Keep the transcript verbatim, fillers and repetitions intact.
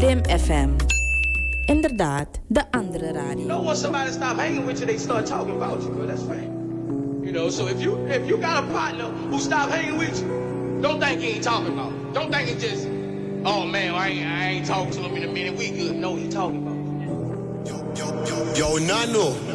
Stem F M. Inderdaad, de andere radio. You know, when somebody stop hanging with you, they start talking about you, but that's fine. You know, so if you if you got a partner who stop hanging with you, don't think he ain't talking about you. Don't think it's just, oh man, I ain't, I ain't talking to him in a minute, we good. No, he talking about you. Yo, yo, yo, yo, Nano.